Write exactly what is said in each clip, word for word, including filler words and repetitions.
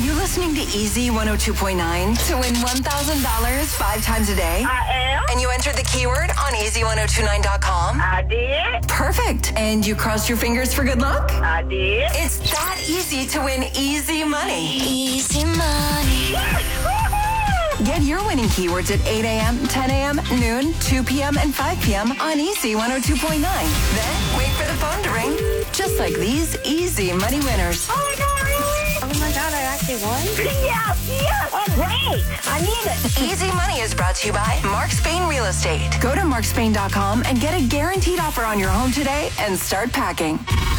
you listening to Easy one oh two point nine to win one thousand dollars five times a day? I am. And you entered the keyword on easy ten twenty-nine dot com? I did. Perfect. And you crossed your fingers for good luck? I did. It's that easy to win easy money. Easy money. Get your winning keywords at eight a.m., ten a.m., noon, two p.m., and five p.m. on Easy one oh two point nine. Then wait for the phone to ring. Just like these easy money winners. Oh my God, really? Oh my God, I actually won? Yes, yes. Oh, great. I need it. Easy Money is brought to you by Mark Spain Real Estate. Go to mark spain dot com and get a guaranteed offer on your home today and start packing.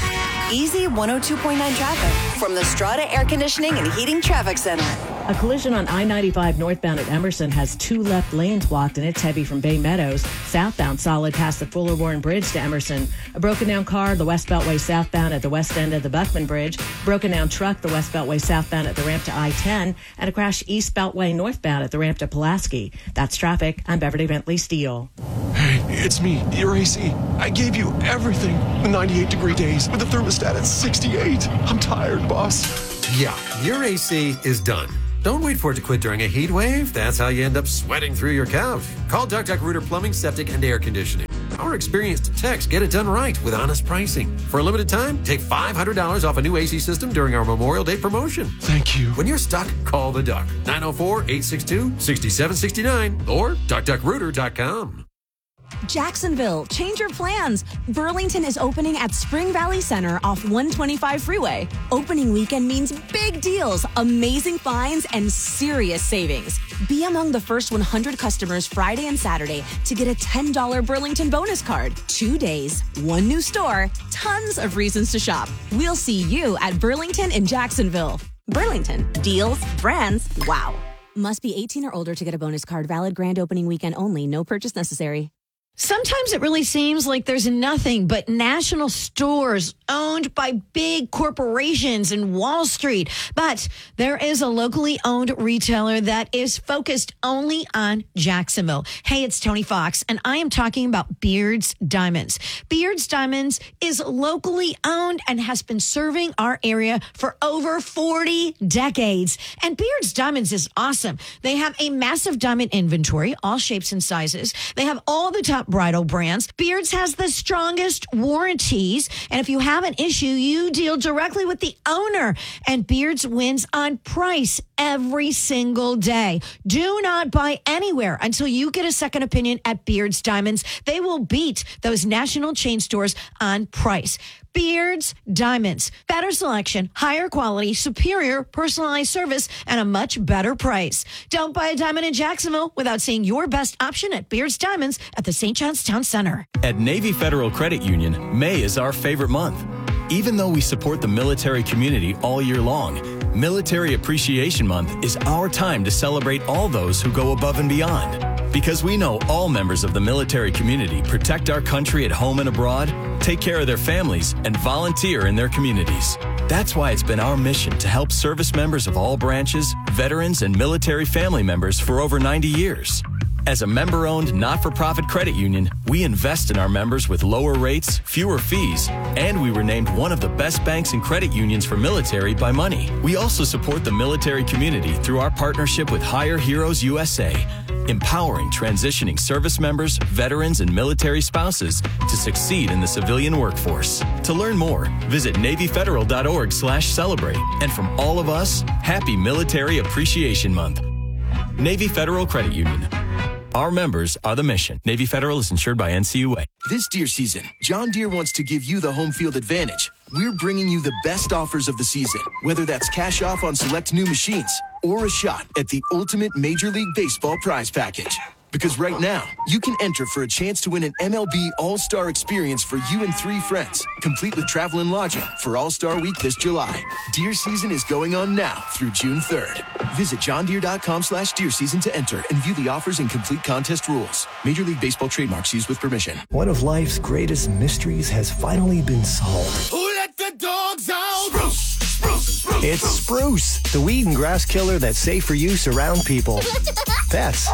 Easy one oh two point nine traffic from the Strata Air Conditioning and Heating Traffic Center. A collision on I ninety-five northbound at Emerson has two left lanes blocked, and it's heavy from Bay Meadows. Southbound solid past the Fuller Warren Bridge to Emerson. A broken down car, the West Beltway southbound at the west end of the Buckman Bridge. Broken down truck, the West Beltway southbound at the ramp to I ten. And a crash East Beltway northbound at the ramp to Pulaski. That's traffic. I'm Beverly Bentley Steele. Hey, it's me, your A C. I gave you everything. The ninety-eight degree days with the thermostat at sixty-eight. I'm tired, boss. Yeah, your A C is done. Don't wait for it to quit during a heat wave. That's how you end up sweating through your couch. Call Duck Duck Rooter Plumbing, Septic, and Air Conditioning. Our experienced techs get it done right with honest pricing. For a limited time, take five hundred dollars off a new A C system during our Memorial Day promotion. Thank you. When you're stuck, call the Duck. nine oh four, eight six two, six seven six nine or duck duck rooter dot com. Jacksonville, change your plans. Burlington is opening at Spring Valley Center off one twenty-five freeway. Opening weekend means big deals, amazing finds, and serious savings. Be among the first one hundred customers Friday and Saturday to get a ten dollars Burlington bonus card. Two days, one new store, tons of reasons to shop. We'll see you at Burlington in Jacksonville. Burlington, deals, brands, wow. Must be eighteen or older to get a bonus card. Valid grand opening weekend only. No purchase necessary. Sometimes it really seems like there's nothing but national stores owned by big corporations in Wall Street. But there is a locally owned retailer that is focused only on Jacksonville. Hey, it's Tony Fox, and I am talking about Beard's Diamonds. Beard's Diamonds is locally owned and has been serving our area for over forty decades. And Beard's Diamonds is awesome. They have a massive diamond inventory, all shapes and sizes. They have all the top bridal brands. Beards has the strongest warranties. And if you have an issue, you deal directly with the owner. And Beards wins on price every single day. Do not buy anywhere until you get a second opinion at Beards Diamonds. They will beat those national chain stores on price. Beards Diamonds. Better selection, higher quality, superior personalized service, and a much better price. Don't buy a diamond in Jacksonville without seeing your best option at Beards Diamonds at the Saint John's Town Center. At Navy Federal Credit Union, May is our favorite month. Even though we support the military community all year long, Military Appreciation Month is our time to celebrate all those who go above and beyond. Because we know all members of the military community protect our country at home and abroad, take care of their families, and volunteer in their communities. That's why it's been our mission to help service members of all branches, veterans, and military family members for over ninety years. As a member-owned, not-for-profit credit union, we invest in our members with lower rates, fewer fees, and we were named one of the best banks and credit unions for military by Money. We also support the military community through our partnership with Hire Heroes U S A, empowering transitioning service members, veterans, and military spouses to succeed in the civilian workforce. To learn more, visit navy federal dot org slash celebrate. And from all of us, happy Military Appreciation Month. Navy Federal Credit Union. Our members are the mission. Navy Federal is insured by N C U A. This deer season, John Deere wants to give you the home field advantage. We're bringing you the best offers of the season, whether that's cash off on select new machines or a shot at the ultimate Major League Baseball prize package. Because right now, you can enter for a chance to win an M L B All-Star experience for you and three friends, complete with travel and lodging for All-Star Week this July. Deer season is going on now through June third. Visit john deere dot com slash deer season to enter and view the offers and complete contest rules. Major League Baseball trademarks used with permission. One of life's greatest mysteries has finally been solved. Who let the dogs out? Spruce, spruce, spruce. It's Spruce, the weed and grass killer that's safe for use around people, pets,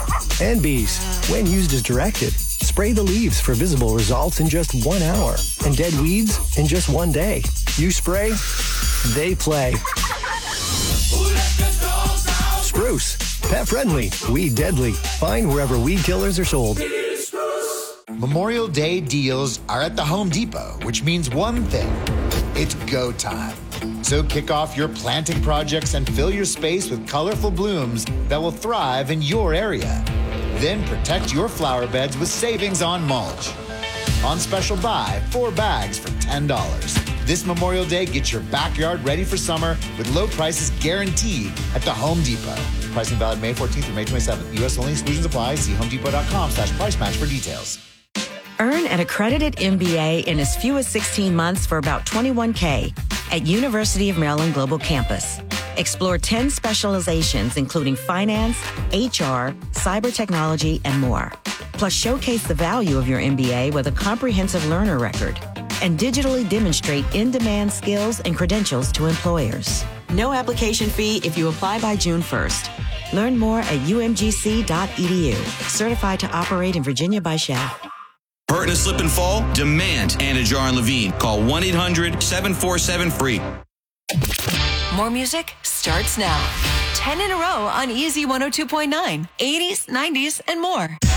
and bees. When used as directed, spray the leaves for visible results in just one hour and dead weeds in just one day. You spray, they play. Spruce, pet friendly, weed deadly. Find wherever weed killers are sold. Memorial Day deals are at the Home Depot, which means one thing. It's go time. So kick off your planting projects and fill your space with colorful blooms that will thrive in your area. Then protect your flower beds with savings on mulch. On special buy, four bags for ten dollars. This Memorial Day, get your backyard ready for summer with low prices guaranteed at the Home Depot. Pricing valid May fourteenth through May twenty-seventh. U S only, exclusions apply. See homedepot.com slash price match for details. Earn an accredited M B A in as few as sixteen months for about twenty-one K at University of Maryland Global Campus. Explore ten specializations, including finance, H R, cyber technology, and more. Plus, showcase the value of your M B A with a comprehensive learner record and digitally demonstrate in-demand skills and credentials to employers. No application fee if you apply by June first. Learn more at U M G C dot E D U. Certified to operate in Virginia by Shell. Hurt in a slip and fall? Demand Anna Jar and Levine. Call one eight hundred seven four seven free. More music starts now. ten in a row on Easy one oh two point nine. eighties, nineties, and more.